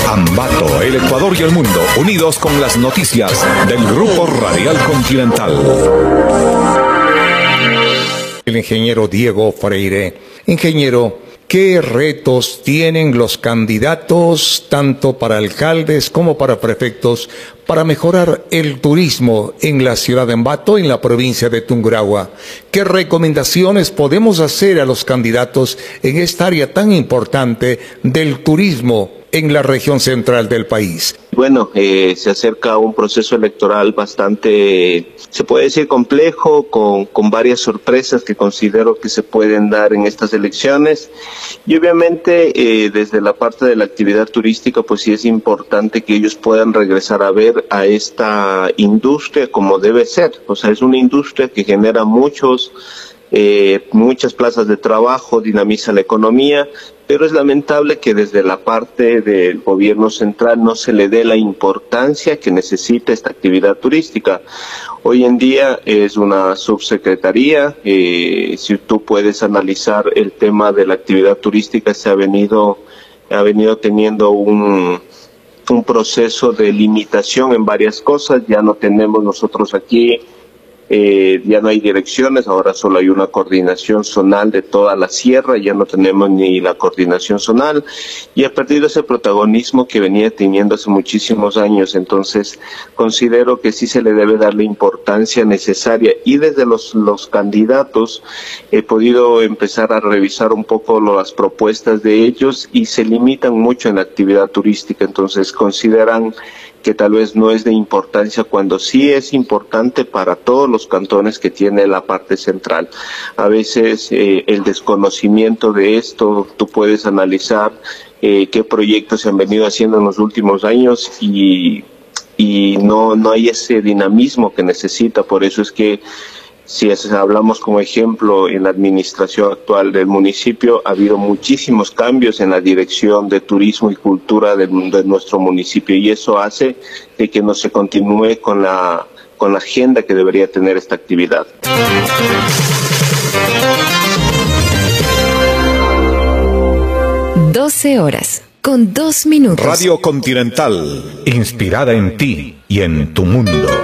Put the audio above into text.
Ambato, el Ecuador y el mundo, unidos con las noticias del Grupo Radial Continental. El ingeniero Diego Freire. Ingeniero, ¿qué retos tienen los candidatos, tanto para alcaldes como para prefectos, para mejorar el turismo en la ciudad de Ambato, en la provincia de Tungurahua? ¿Qué recomendaciones podemos hacer a los candidatos en esta área tan importante del turismo en la región central del país? Bueno, se acerca un proceso electoral bastante, se puede decir, complejo, con varias sorpresas que considero que se pueden dar en estas elecciones. Y obviamente, desde la parte de la actividad turística, pues sí es importante que ellos puedan regresar a ver a esta industria como debe ser. O sea, es una industria que genera muchas plazas de trabajo, dinamiza la economía, pero es lamentable que desde la parte del gobierno central no se le dé la importancia que necesita esta actividad turística. Hoy en día es una subsecretaría, si tú puedes analizar el tema de la actividad turística, ha venido teniendo un proceso de limitación en varias cosas. Ya no tenemos nosotros aquí, ya no hay direcciones, ahora solo hay una coordinación zonal de toda la sierra, ya no tenemos ni la coordinación zonal y ha perdido ese protagonismo que venía teniendo hace muchísimos años. Entonces considero que sí se le debe dar la importancia necesaria, y desde los candidatos he podido empezar a revisar un poco las propuestas de ellos y se limitan mucho en la actividad turística. Entonces consideran que tal vez no es de importancia, cuando sí es importante para todos los cantones que tiene la parte central. A veces el desconocimiento de esto, tú puedes analizar qué proyectos se han venido haciendo en los últimos años y no hay ese dinamismo que necesita. Por eso es que, si hablamos como ejemplo en la administración actual del municipio, ha habido muchísimos cambios en la dirección de turismo y cultura de nuestro municipio, y eso hace de que no se continúe con la agenda que debería tener esta actividad. 12:02. Radio Continental, inspirada en ti y en tu mundo.